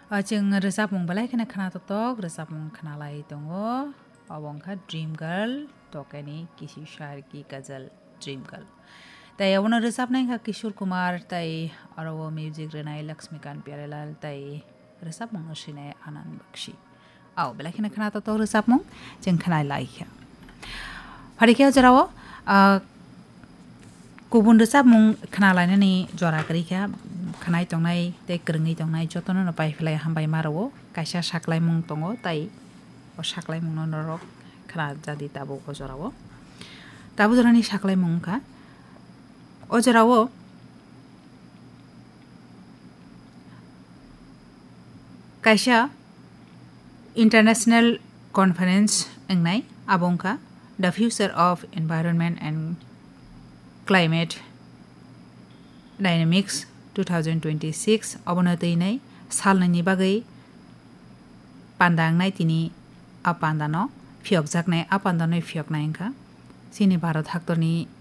जों रोजाबमुं बालायखौनो खोनाथ'थक रोजाबमुं खोनालाय दङ अबंखा dream girl टकेनी किसी शायर की गजल ड्रीम गर्ल ताई अवनो रोजाबनाय का किशोर कुमार ताई और वो म्यूजिक रेनाय लक्ष्मीकांत प्यारेलाल ताई रोजाबमुं नसिनाय आनंद बख्शी आओ बालायखौनो खोनाथ'थक रोजाबमुं जों खोनालायखा फारिखायाव जेराव गुबुन रोजाबमुं खोनालायनानै जरागरिखा खानाय दंनाय ते गोरोङै दंनाय जतनो बायफिलाय हामबाय मारावो कायसा साख्लाय मुं दङ ताई अ साख्लाय मुं नरक खोना जादि दाबो गजरावो दाबो जरानि साख्लाय मुंखा अजरावो कायसा international conference एंगनाय आबंका the future of environment and climate dynamics 2026 अबनतैनाय सालनायनि बागै पान्दांनाय तिनि आपान्दानो फियक जाकनाय आपान्दानो फियकनायखा सिनि भारत हाक्टरनि